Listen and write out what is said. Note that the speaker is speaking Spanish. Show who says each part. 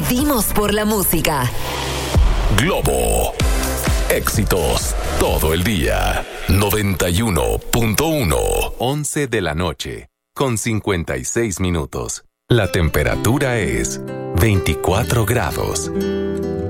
Speaker 1: Vivimos por la música.
Speaker 2: Globo. Éxitos todo el día. 91.1. 11 de la noche, con 56 minutos. La temperatura es 24 grados.